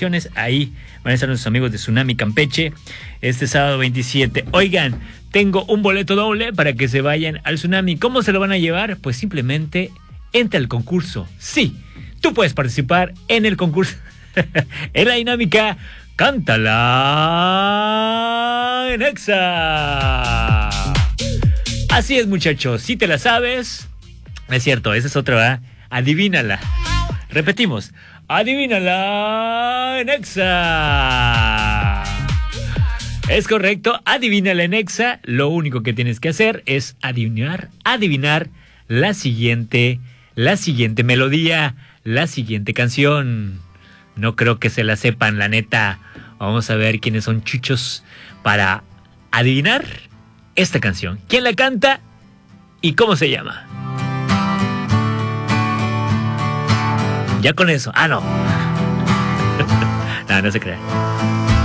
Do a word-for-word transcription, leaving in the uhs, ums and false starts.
canciones. Ahí van a estar nuestros amigos de Tsunami Campeche este sábado veintisiete. Oigan, tengo un boleto doble para que se vayan al Tsunami. ¿Cómo se lo van a llevar? Pues simplemente entra al concurso. Sí, tú puedes participar en el concurso. En la dinámica Cántala en Exa. Así es, muchachos. Si te la sabes, es cierto, esa es otra, ¿verdad? Adivínala. Repetimos. Adivínala en Exa. Es correcto, adivínala en Exa. Lo único que tienes que hacer es adivinar, adivinar la siguiente, la siguiente melodía, la siguiente canción. No creo que se la sepan, la neta. Vamos a ver quiénes son chuchos para adivinar esta canción. ¿Quién la canta y cómo se llama? Ya con eso. Ah, no. No, no se crea.